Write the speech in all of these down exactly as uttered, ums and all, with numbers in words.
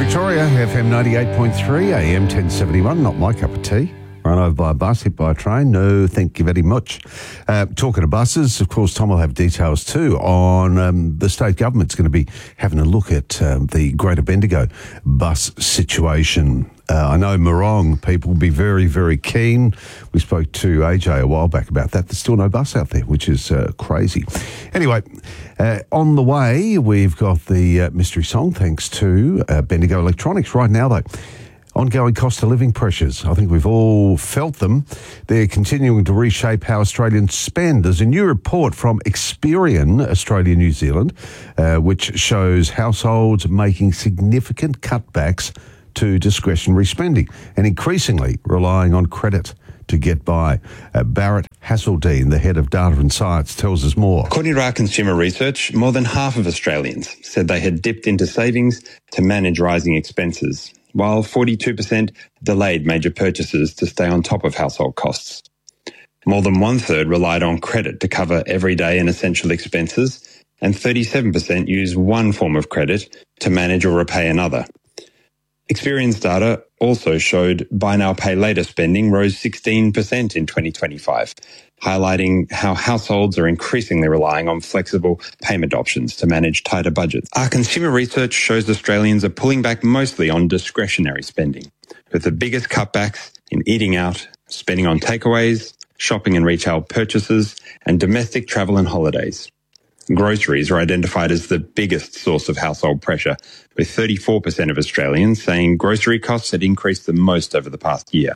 Victoria, F M ninety-eight point three, A M ten seventy-one, not my cup of tea. Run over by a bus, hit by a train, no thank you very much. Uh, talking of buses, of course, Tom will have details too on um, the state government's going to be having a look at um, the Greater Bendigo bus situation. Uh, I know Morong people will be very, very keen. We spoke to A J a while back about that. There's still no bus out there, which is uh, crazy. Anyway, uh, on the way, we've got the uh, mystery song, thanks to uh, Bendigo Electronics. Right now, though, ongoing cost of living pressures. I think we've all felt them. They're continuing to reshape how Australians spend. There's a new report from Experian, Australia, New Zealand, uh, which shows households making significant cutbacks to discretionary spending and increasingly relying on credit to get by. Uh, Barrett Hasseldine, the head of Data and Science, tells us more. According to our consumer research, more than half of Australians said they had dipped into savings to manage rising expenses, while forty-two percent delayed major purchases to stay on top of household costs. More than one-third relied on credit to cover everyday and essential expenses, and thirty-seven percent used one form of credit to manage or repay another. Experian's data also showed buy now, pay later spending rose sixteen percent in twenty twenty-five, highlighting how households are increasingly relying on flexible payment options to manage tighter budgets. Our consumer research shows Australians are pulling back mostly on discretionary spending, with the biggest cutbacks in eating out, spending on takeaways, shopping and retail purchases, and domestic travel and holidays. Groceries are identified as the biggest source of household pressure, with thirty-four percent of Australians saying grocery costs had increased the most over the past year.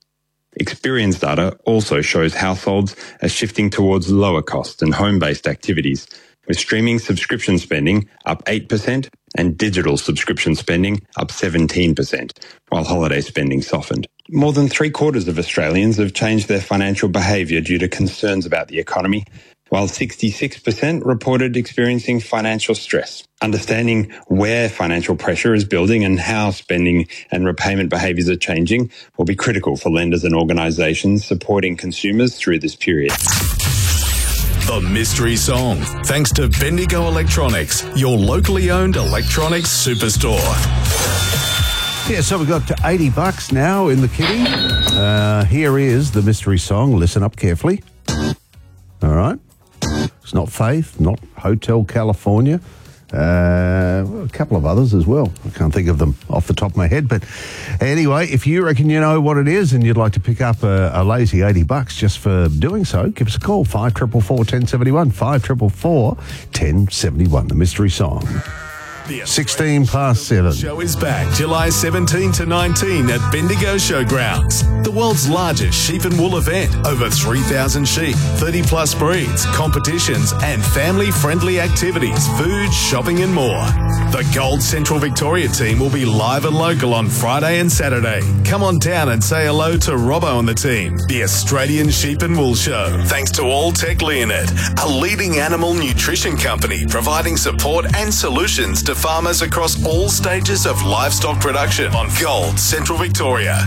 Experian's data also shows households are shifting towards lower cost and home-based activities, with streaming subscription spending up eight percent and digital subscription spending up seventeen percent, while holiday spending softened. More than three-quarters of Australians have changed their financial behaviour due to concerns about the economy, while sixty-six percent reported experiencing financial stress. Understanding where financial pressure is building and how spending and repayment behaviours are changing will be critical for lenders and organisations supporting consumers through this period. The Mystery Song, thanks to Bendigo Electronics, your locally owned electronics superstore. Yeah, so we've got to eighty bucks now in the kitty. Uh, here is the mystery song. Listen up carefully. All right. It's not Faith, not Hotel California. Uh, a couple of others as well. I can't think of them off the top of my head. But anyway, if you reckon you know what it is and you'd like to pick up a, a lazy eighty bucks just for doing so, give us a call. five four four four, one zero seven one. five four four four, one zero seven one. The mystery song. sixteen past seven. The show is back July seventeenth to nineteenth at Bendigo Showgrounds, the world's largest sheep and wool event. Over three thousand sheep, thirty plus breeds, competitions and family-friendly activities, food, shopping and more. The Gold Central Victoria team will be live and local on Friday and Saturday. Come on down and say hello to Robbo and the team. The Australian Sheep and Wool Show, thanks to Alltech Leonard, a leading animal nutrition company providing support and solutions to farmers across all stages of livestock production on Gold Central Victoria.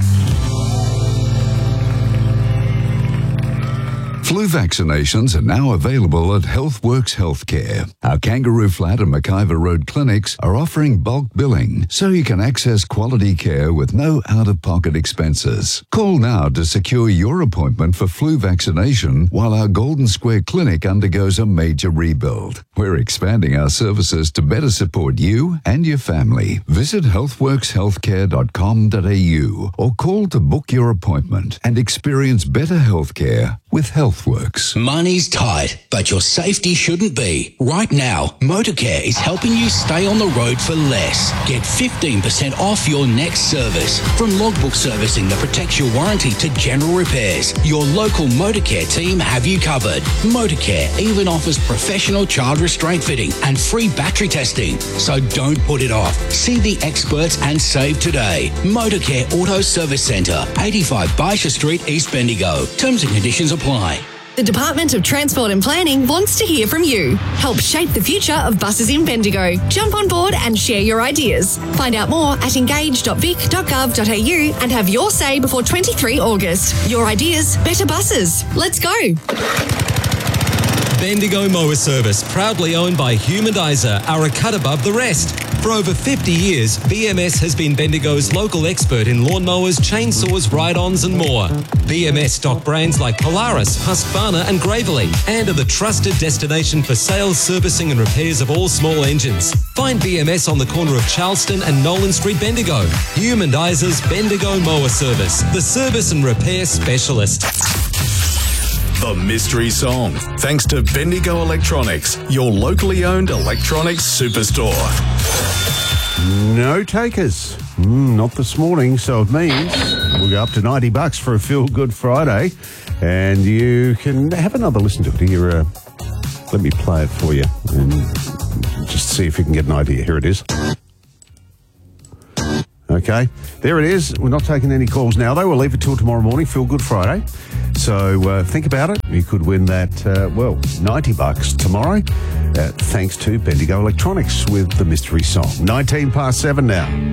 Flu vaccinations are now available at Healthworks Healthcare. Our Kangaroo Flat and McIver Road clinics are offering bulk billing, so you can access quality care with no out-of-pocket expenses. Call now to secure your appointment for flu vaccination while our Golden Square Clinic undergoes a major rebuild. We're expanding our services to better support you and your family. Visit healthworks healthcare dot com dot a u or call to book your appointment and experience better healthcare with Healthworks. Money's tight, but your safety shouldn't be. Right now, Motorcare is helping you stay on the road for less. Get fifteen percent off your next service. From logbook servicing that protects your warranty to general repairs, your local Motorcare team have you covered. Motorcare even offers professional child restraint fitting and free battery testing. So don't put it off. See the experts and save today. Motorcare Auto Service Centre, eighty-five Baisha Street, East Bendigo. Terms and conditions apply. The Department of Transport and Planning wants to hear from you. Help shape the future of buses in Bendigo. Jump on board and share your ideas. Find out more at engage dot vic dot gov dot a u and have your say before twenty-three August. Your ideas, better buses. Let's go. Bendigo Mower Service, proudly owned by Humandizer, are a cut above the rest. For over fifty years, B M S has been Bendigo's local expert in lawnmowers, chainsaws, ride-ons and more. B M S stock brands like Polaris, Husqvarna and Gravely, and are the trusted destination for sales, servicing and repairs of all small engines. Find B M S on the corner of Charleston and Nolan Street, Bendigo. Humandizer's Bendigo Mower Service, the service and repair specialist. The Mystery Song, thanks to Bendigo Electronics, your locally owned electronics superstore. No takers. Mm, not this morning, so it means we'll go up to ninety bucks for a Feel Good Friday, and you can have another listen to it. Here, uh, let me play it for you and just see if you can get an idea. Here it is. Okay, there it is. We're not taking any calls now, though. We'll leave it till tomorrow morning, Feel Good Friday. So uh, think about it. You could win that, uh, well, ninety bucks tomorrow, uh, thanks to Bendigo Electronics with the Mystery Song. nineteen past seven now.